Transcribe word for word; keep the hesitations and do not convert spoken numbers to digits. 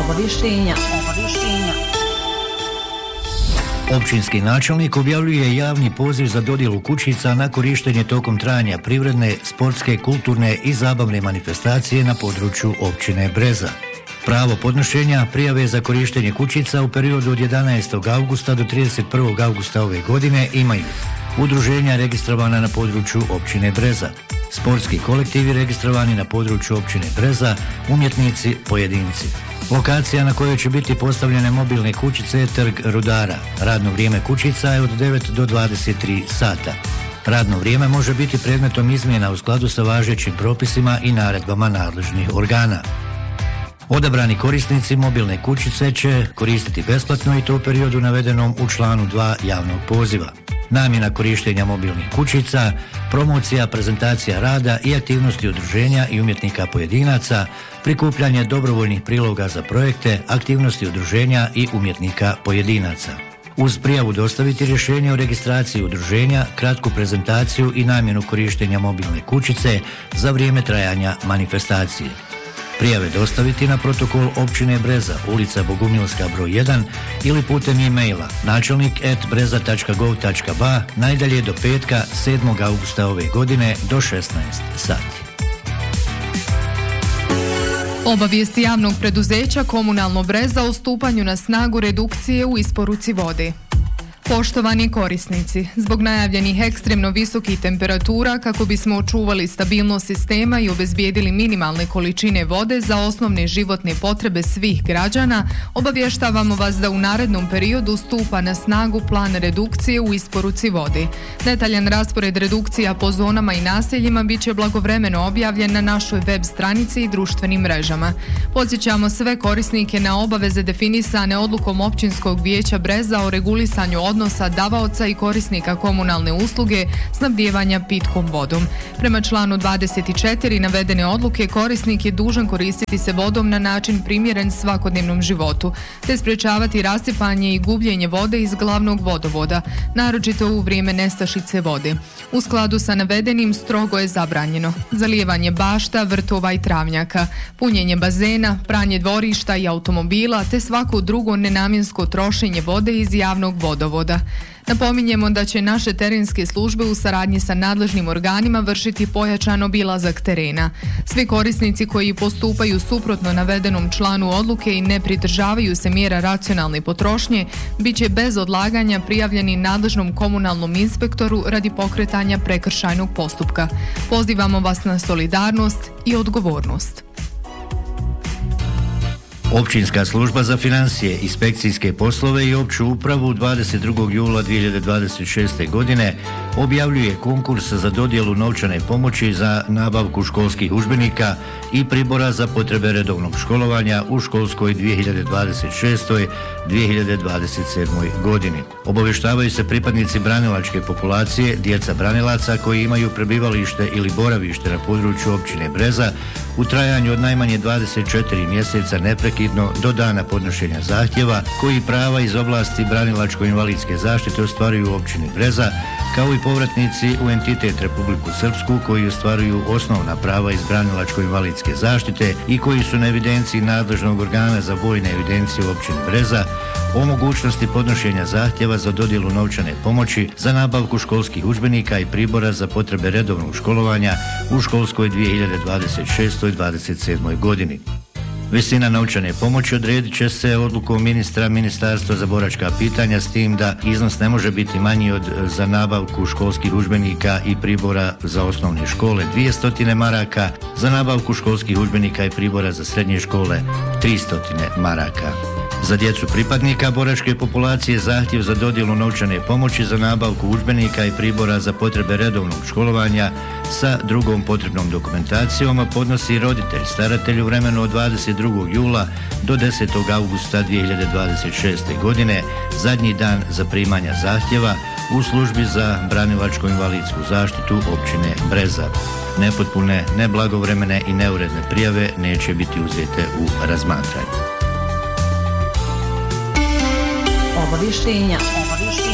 Obavještenja. Obavještenja. Općinski načelnik objavljuje javni poziv za dodjelu kućica na korištenje tokom trajanja privredne, sportske, kulturne i zabavne manifestacije na području općine Breza. Pravo podnošenja prijave za korištenje kućica u periodu od jedanaestog augusta do trideset prvog augusta ove godine imaju udruženja registrovana na području općine Breza, sportski kolektivi registrovani na području općine Breza, umjetnici, pojedinci. Lokacija na kojoj će biti postavljene mobilne kućice je Trg Rudara. Radno vrijeme kućica je od devet do dvadeset tri sata. Radno vrijeme može biti predmetom izmjena u skladu sa važećim propisima i naredbama nadležnih organa. Odabrani korisnici mobilne kućice će koristiti besplatno i to u periodu navedenom u članu dva javnog poziva. Namjena korištenja mobilnih kućica, promocija, prezentacija rada i aktivnosti udruženja i umjetnika pojedinaca, prikupljanje dobrovoljnih priloga za projekte, aktivnosti udruženja i umjetnika pojedinaca. Uz prijavu dostaviti rješenje o registraciji udruženja, kratku prezentaciju i namjenu korištenja mobilne kućice za vrijeme trajanja manifestacije. Prijave dostaviti na protokol općine Breza, ulica Bogumilska broj jedan ili putem e-maila načelnik at breza tačka gov tačka ba najdalje do petka sedmog augusta ove godine do šesnaest sati. Obavijesti javnog preduzeća Komunalno Breza o stupanju na snagu redukcije u isporuci vode. Poštovani korisnici, zbog najavljenih ekstremno visokih temperatura kako bismo očuvali stabilnost sistema i obezbijedili minimalne količine vode za osnovne životne potrebe svih građana, obavještavamo vas da u narednom periodu stupa na snagu plan redukcije u isporuci vode. Detaljan raspored redukcija po zonama i naseljima bit će blagovremeno objavljen na našoj web stranici i društvenim mrežama. Podsjećamo sve korisnike na obaveze definisane odlukom Općinskog vijeća Breza o regulisanju odnosa davaoca i korisnika komunalne usluge snabdijevanja pitkom vodom. Prema članu dvadeset četiri navedene odluke korisnik je dužan koristiti se vodom na način primjeren svakodnevnom životu, te sprječavati rasipanje i gubljenje vode iz glavnog vodovoda, naročito u vrijeme nestašice vode. U skladu sa navedenim strogo je zabranjeno zalijevanje bašta, vrtova i travnjaka, punjenje bazena, pranje dvorišta i automobila, te svako drugo nenamjensko trošenje vode iz javnog vodovoda. Napominjemo da će naše terenske službe u saradnji sa nadležnim organima vršiti pojačan obilazak terena. Svi korisnici koji postupaju suprotno navedenom članu odluke i ne pridržavaju se mjera racionalne potrošnje, bit će bez odlaganja prijavljeni nadležnom komunalnom inspektoru radi pokretanja prekršajnog postupka. Pozivamo vas na solidarnost i odgovornost. Općinska služba za financije, inspekcijske poslove i opću upravu dvadeset drugog jula dvije hiljade dvadeset šeste. godine objavljuje konkurs za dodjelu novčane pomoći za nabavku školskih udžbenika i pribora za potrebe redovnog školovanja u školskoj dvije hiljade dvadeset šestoj dvije hiljade dvadeset sedmoj. godini. Obavještavaju se pripadnici branilačke populacije, djeca branilaca koji imaju prebivalište ili boravište na području općine Breza u trajanju od najmanje dvadeset četiri mjeseca neprekidno do dana podnošenja zahtjeva, koji prava iz oblasti branilačko-invalidske zaštite ostvaruju u općini Breza, kao i povratnici u entitet Republiku Srpsku koji ostvaruju osnovna prava iz branilačko-invalidske zaštite i koji su na evidenciji nadležnog organa za vojne evidencije u općini Breza, o mogućnosti podnošenja zahtjeva za dodjelu novčane pomoći za nabavku školskih udžbenika i pribora za potrebe redovnog školovanja u školskoj dvije hiljade dvadeset šestoj dvadeset sedmoj. godini. Visina novčane pomoći odredit će se odlukom ministra Ministarstva za boračka pitanja, s tim da iznos ne može biti manji od za nabavku školskih udžbenika i pribora za osnovne škole dvjesto maraka, za nabavku školskih udžbenika i pribora za srednje škole tristo maraka. Za djecu pripadnika boračke populacije zahtjev za dodjelu novčane pomoći za nabavku udžbenika i pribora za potrebe redovnog školovanja sa drugom potrebnom dokumentacijom podnosi roditelj staratelj u vremenu od dvadeset drugog jula do desetog augusta dvije hiljade dvadeset šeste. godine, zadnji dan za primanja zahtjeva u službi za branilačko-invalidsku zaštitu općine Breza. Nepotpune, neblagovremene i neuredne prijave neće biti uzete u razmatranje. Obavještenja.